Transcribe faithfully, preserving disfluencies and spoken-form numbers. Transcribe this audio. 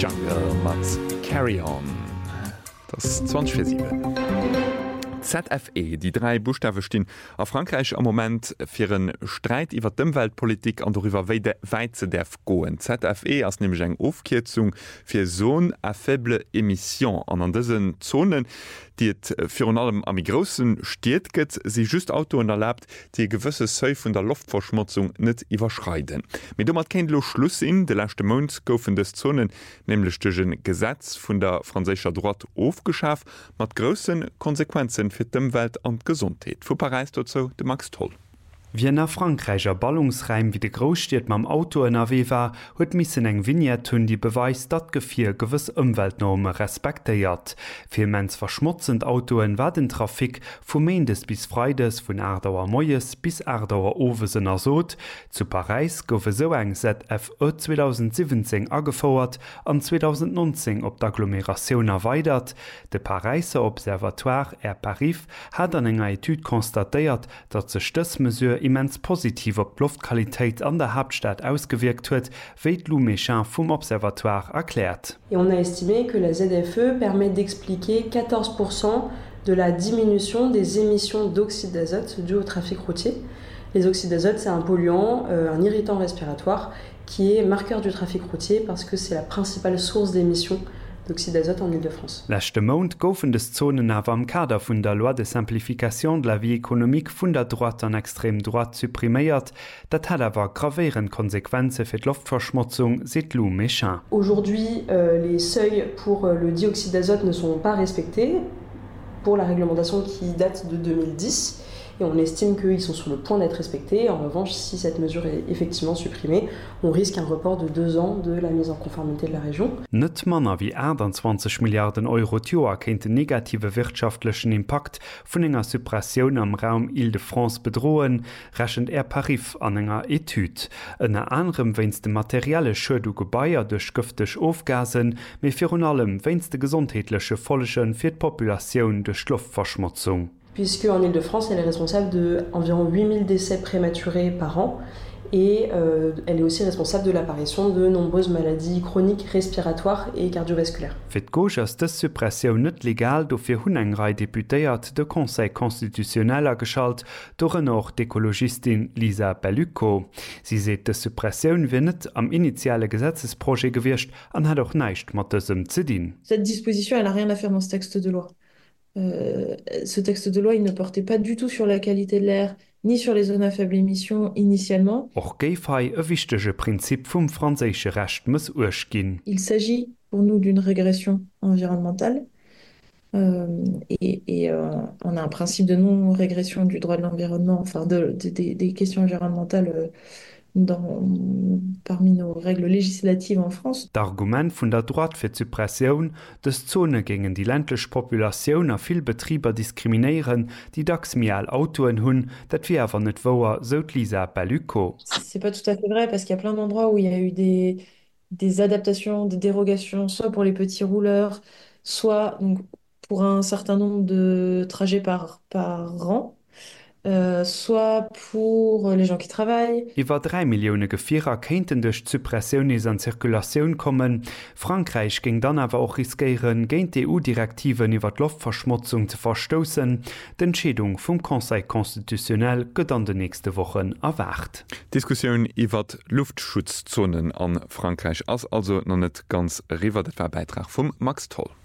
Jungle mat Carry On. Das zwanzig vor sieben. Z F E, die drei Buchstaben stehen a Frankreich am Moment fir een Streit iwwer d'Umweltpolitik an darüber wéi de Weize derf goen. Z F E ass nämlich eng Aufkürzung fir Zone à faible Emission an an diesen Zonen, die et fir allem am grossen Stiet gëtt, sie just Autoen erlaubt, die gewësse Säu vun der Luftverschmutzung net iwwerschreiden. Mit du mat kenint lo Schluss in de lachte Mond goufen des Zonen nämlich duchen Gesetz vun der franzécher Droite aufgeschafft, mat grossen Konsequenzen fir d'Umwelt an Gesundheit. Vu Paris dazu de Max Toll. Wie nach Frankreicher Ballungsreim wie de Großstiet mam Auto N R W war, huet missen eng Vignette hunn die Beweis dat Gefir gewiss Umweltnorme respektéiert. Fir mens verschmutzend Autoen war den Trafik vu Mendes bis Freides vun Erdauer Moies bis Erdauer Ovesen ersot. Zu Paris goufe so eng Z F O zwanzig siebzehn agefauerert an zwanzig neunzehn op d'Agglomeration erweitert. De Pariser Observatoire Air Paris hat an enger Etude konstatéiert, dat ze Stössmesure immens positiv op Luftqualität an der Hauptstadt ausgewirkt huet, wéit Lou Méchan vom Observatoire erklärt. Et on a estimé que la Z F E permet d'expliquer quatorze pour cent de la diminution des émissions d'oxyde d'azote dues au trafic routier. Les oxydes d'azote, c'est un polluant, euh, un irritant respiratoire qui est marqueur du trafic routier parce que c'est la principale source d'émissions d'oxyde d'azote en Île-de-France. Lächte Mond goufen des Zonen awer am Kader vun der Loi de Simplification de la vie économique vun der Droite an extrem droite suppriméiert, dat hat awer graveieren Konsequenze fir d'Luftverschmutzung, seit Lou Méchan. Aujourd'hui, euh, les seuils pour euh, le dioxyde d'azote ne sont pas respectés pour la réglementation qui date de deux mille dix. Et on estime qu'ils sont sur le point d'être respectés. En revanche, si cette mesure est effectivement supprimée, on risque un report de deux ans de la mise en conformité de la région. Net manner wie einundzwanzig Milliarden Euro Joer kennt den negative wirtschaftlichen Impact vun enger Suppression am Raum Île-de-France bedrohen, rächend Air Paris an enger Etude. Ennner anderem wennst de materielle Schëdu Gebaier durch gëfteg Aufgasen, méi fir un allem wennst de gesundheitliche Folgen fir d'Populationun durch Luftverschmutzung. Puisque en Île-de-France, elle est responsable d'environ huit mille décès prématurés par an et euh, elle est aussi responsable de l'apparition de nombreuses maladies chroniques respiratoires et cardiovasculaires. Fit gauche ass de Suppression net legal do fir hunn engrei deputéiert de Conseil konstitutioneller geschalt door noch d'Ekologistin Lisa Bellucco. Sie seet de Suppression wie net am initiale Gesetzesprojet gewircht an hat auch neicht mat dësem ze dien. Cette disposition elle n'a rien à faire dans ce texte de loi. Euh, ce texte de loi il ne portait pas du tout sur la qualité de l'air ni sur les zones à faible émission initialement. Och geifhai e wichtege Prinzip vum franzésche Recht muss urgin. Il s'agit pour nous d'une régression environnementale euh, et, et euh, on a un principe de non-régression du droit de l'environnement, enfin de, de, de, des questions environnementales euh, Dans, parmi nos règles législatives en France. D'Argument vun der Droite fir Suppression des Zone gegen die ländlech Populationun a vill Betrieber diskriminéieren, die dacks mial Autoen hunn, dat wie awer net woer sot Lisa Bellucco. C'est pas tout à fait vrai parce qu'il y a plein d'endroits où il y a eu des, des adaptations, des dérogations, soit pour les petits rouleurs, soit donc, pour un certain nombre de trajets par, par an. Euh, soit pour les gens qui travaillent. Iwer drei Millioune Gefierer kenten duch Suppressionis an Zirkulationun kommen. Frankreich ging dann awer auch riskieren, géint D U-Direktiven iwwer Luftverschmutzung ze verstossen. D'Entscheedung vum Conseil konstitutionell gëtt an de nächste Wochen erwacht. Diskussioun iwwer Luftschutzzonen an Frankreich ass also noch net ganz riwer de Verbeitrag vum Max Toll.